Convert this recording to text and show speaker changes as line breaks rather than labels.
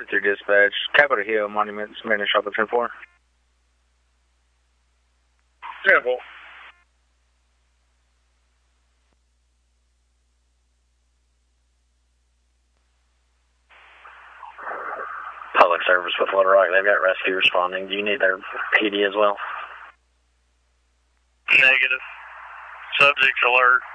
43 dispatch, Capitol Hill Monuments, Mariner Shop at 10-4.
Careful.
Public service with Little Rock. They've got rescue responding. Do you need their PD as well?
Negative. Subject's alert.